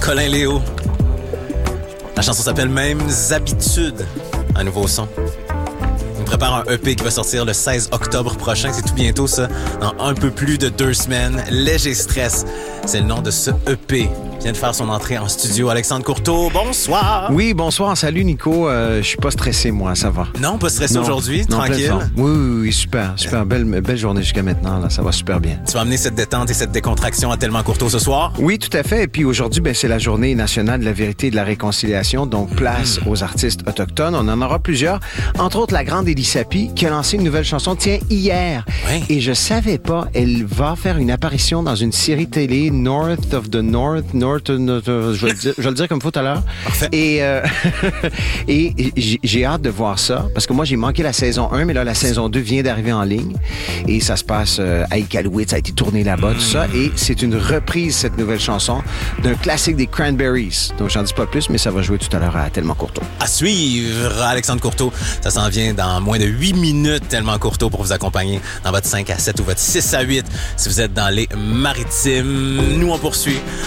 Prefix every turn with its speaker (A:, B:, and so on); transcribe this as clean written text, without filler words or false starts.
A: Colin Léo. La chanson s'appelle Mêmes habitudes. Un nouveau son. Il me prépare un EP qui va sortir le 16 octobre prochain. C'est tout bientôt, ça. Dans un peu plus de 2 semaines. Léger stress. C'est le nom de ce EP. Il vient de faire son entrée en studio. Alexandre Courteau, bonsoir.
B: Oui, bonsoir. Salut, Nico. Je suis pas stressé, moi. Ça va.
A: Non, pas stressé aujourd'hui. Tranquille.
B: Oui, super. Belle journée jusqu'à maintenant. Là, ça va super bien.
A: Tu vas amener cette détente et cette décontraction à Tellement Courteau ce soir?
B: Oui, tout à fait. Et puis aujourd'hui, c'est la journée nationale de la vérité et de la réconciliation. Donc, place aux artistes autochtones. On en aura plusieurs. Entre autres, la grande Élie Sapi, qui a lancé une nouvelle chanson, hier.
A: Oui.
B: Et je savais pas, elle va faire une apparition dans une série télé, North of the North, je vais le dire comme il faut tout à l'heure.
A: Parfait.
B: Et j'ai hâte de voir ça, parce que moi, j'ai manqué la saison 1, mais là, la saison 2 vient d'arriver en ligne. Et ça se passe à Iqaluit, ça a été tourné là-bas, tout ça. Et c'est une reprise, cette nouvelle chanson, d'un classique des Cranberries. Donc, j'en dis pas plus, mais ça va jouer tout à l'heure à Tellement Courteau.
A: À suivre, Alexandre Courteau. Ça s'en vient dans moins de 8 minutes, Tellement Courteau, pour vous accompagner dans votre 5 à 7 ou votre 6 à 8 si vous êtes dans les maritimes. Nous, on poursuit